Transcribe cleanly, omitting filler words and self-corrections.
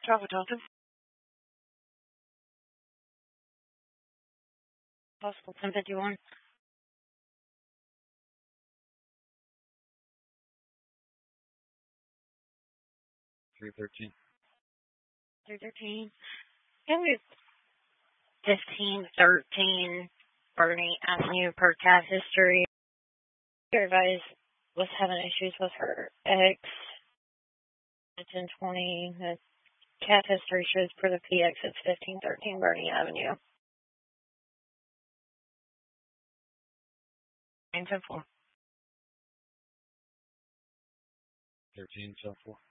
Travel Dalton. Possible 1051. 313. 313. Can we 1513 Bernie Avenue per cat history? Everybody was having issues with her ex. 1020. The cat history shows for the PX it's 1513 Bernie Avenue. 910-4. 13 till 4.